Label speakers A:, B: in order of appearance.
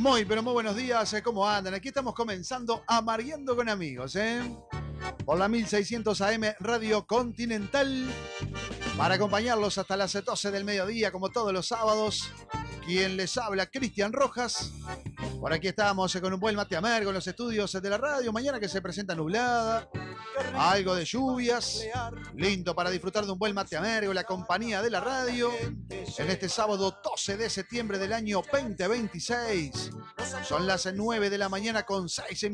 A: Muy, pero muy buenos días, ¿cómo andan? Aquí estamos comenzando Amargueando con Amigos, por la 1600 AM Radio Continental, para acompañarlos hasta las 12 del mediodía, como todos los sábados. Quien les habla, Cristian Rojas. Por aquí estamos con un buen mate amargo en los estudios de la radio. Mañana que se presenta nublada, algo de lluvias, lindo para disfrutar de un buen mate amargo, la compañía de la radio, en este sábado 12 de septiembre del año 2026. Son las 9 de la mañana con 6